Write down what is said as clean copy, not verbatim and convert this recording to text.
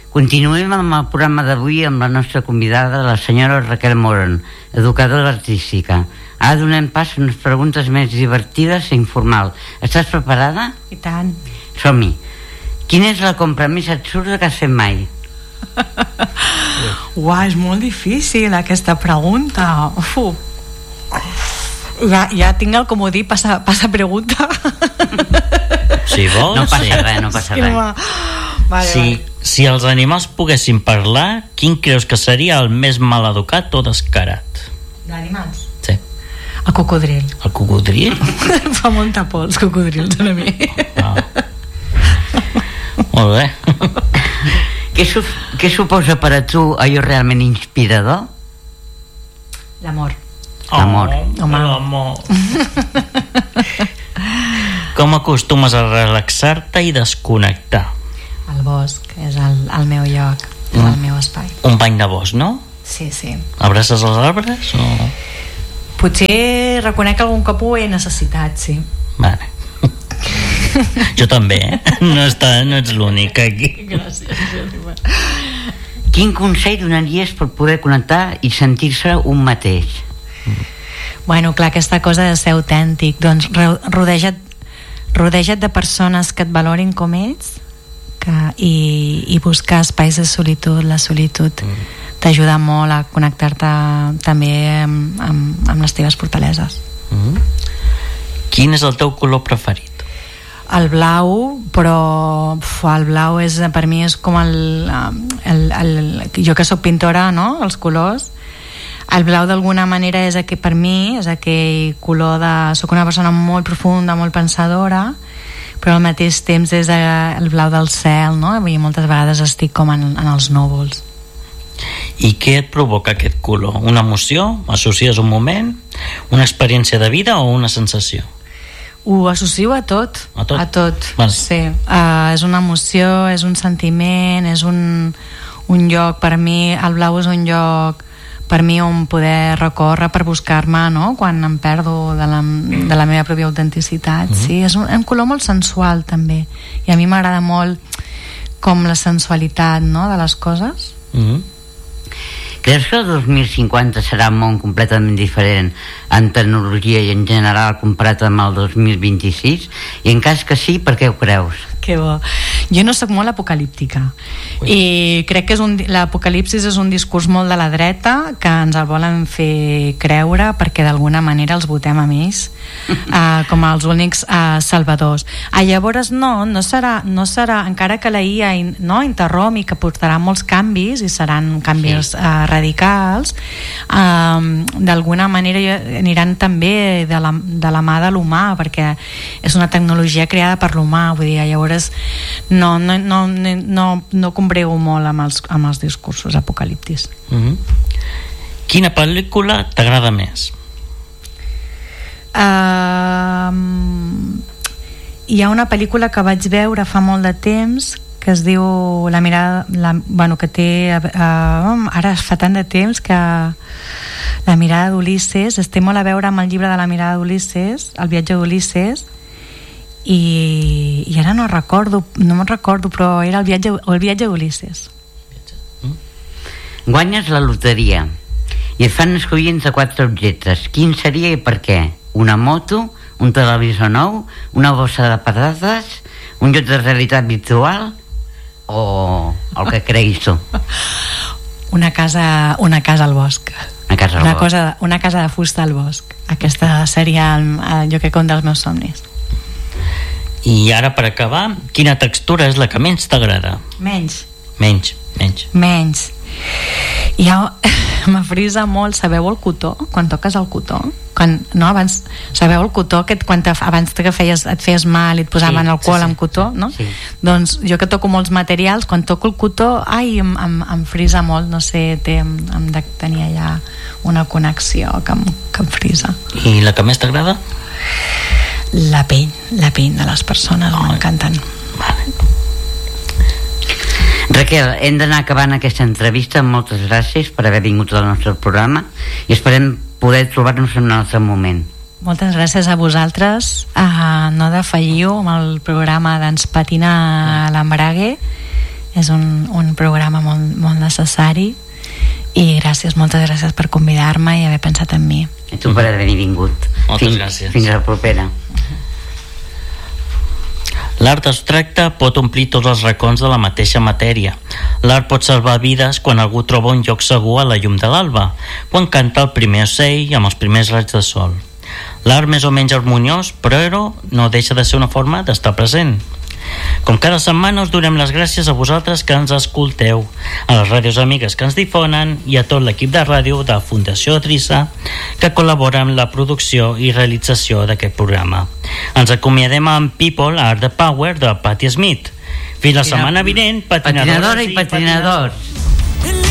Continuem amb el programa d'avui amb la nostra convidada, la senyora Raquel Moron, educadora artística. Ara donem pas a unes preguntes més divertides i informals. Estàs preparada? I tant. Som-hi. Quina és la compra més absurda que has fet mai? Uau, és molt difícil aquesta pregunta. Ja tinc el comodí, passa pregunta. Si vols, no passa res, no passa res. Vale. Si els animals poguessin parlar, quin creus que seria el més maleducat o descarat? D'animals? Sí. El cocodril. El cocodril? Fa molta por els cocodrils a mi. Molt bé. Què suposa per a tu allò realment inspirador? L'amor. L'amor. L'amor. Com acostumes a relaxar-te i desconnectar? El bosc és el meu lloc, el meu espai. Un bany de bosc, no? Sí. Abraces els arbres o...? Potser reconec que algun cop ho he necessitat, sí. Vale. Jo també, no ets l'únic aquí. Gràcies. Quin consell donaries per poder connectar i sentir-se un mateix? Bueno, clar, aquesta cosa de ser autèntic. Doncs rodeja't de persones que et valorin com ets i buscar espais de solitud. La solitud t'ajuda molt a connectar-te també amb les teves fortaleses. Quin és el teu color preferit? El blau, però el blau per mi és com jo que soc pintora, no? Els colors, el blau d'alguna manera per mi és aquell color soc una persona molt profunda, molt pensadora, però al mateix temps és el blau del cel, no? I moltes vegades estic com en els núvols. I què et provoca aquest color? Una emoció? Associes un moment? Una experiència de vida o una sensació? Ho associo a tot. A tot? A tot, vale. Sí. És una emoció, és un sentiment, és un lloc. Per mi el blau és un lloc per mi on poder recórrer per buscar-me, no? Quan em perdo de la meva pròpia autenticitat. Sí, és un color molt sensual també, i a mi m'agrada molt com la sensualitat, no? De les coses. Creus que el 2050 serà un món completament diferent en tecnologia i en general comparat amb el 2026? I en cas que sí, per què ho creus? Que bo. Jo no sóc molt apocalíptica. I crec que l'apocalipsis és un discurs molt de la dreta que ens el volen fer creure perquè d'alguna manera els votem a ells com els únics salvadors. Llavors no serà, encara que la IA interromp i que portarà molts canvis i seran canvis radicals, d'alguna manera aniran també de la mà de l'humà, perquè és una tecnologia creada per l'humà. Vull dir, llavors no combrego molt amb els discursos apocalíptics. Quina pel·lícula t'agrada més? Hi ha una pel·lícula que vaig veure fa molt de temps que es diu La mirada, que té ara fa tant de temps que La mirada d'Ulisses, es té molt a veure amb el llibre de La mirada d'Ulisses, El viatge d'Ulisses, i ara no me'n recordo, però era el viatge d'Ulisses. Guanyes la loteria i et fan escollir entre 4 objectes. Quin seria i per què? Una moto, un televisor nou, una bossa de patates, un lloc de realitat virtual o el que creguis tu? Una casa al bosc. Una casa de fusta al bosc. Aquesta seria jo crec un dels meus somnis. I ara, per acabar, quina textura és la que menys t'agrada? Menys. Ja m'afrisa molt. Sabeu el cotó? Quan toques el cotó, sabeu el cotó que abans que et feies mal i et posaven alcohol amb cotó, no? Sí. Doncs jo que toco molts materials, quan toco el cotó em frisa molt, no sé, em de tenir allà una connexió que em frisa. I la que més t'agrada? La pell de les persones, m'encanten. Vale. Raquel, hem d'anar acabant aquesta entrevista. Moltes gràcies per haver vingut al nostre programa i esperem poder trobar-nos en un altre moment. Moltes gràcies a vosaltres. No defalliu amb el programa d'Ens patina l'embrague. és un programa molt necessari, i moltes gràcies per convidar-me i haver pensat en mi. I tu per haver vingut. Moltes gràcies. Fins a la propera. L'art abstracte pot omplir tots els racons de la mateixa matèria. L'art pot salvar vides quan algú troba un lloc segur a la llum de l'alba, quan canta el primer ocell amb els primers raigs de sol. L'art més o menys harmoniós, però no deixa de ser una forma d'estar present. Com cada setmana us donem les gràcies a vosaltres que ens escolteu, a les ràdios amigues que ens difonen i a tot l'equip de ràdio de Fundació Trissa que col·labora amb la producció i realització d'aquest programa. Ens acomiadem amb People Are the Power de Patti Smith. Fins la setmana vinent, patinadora i patinadors.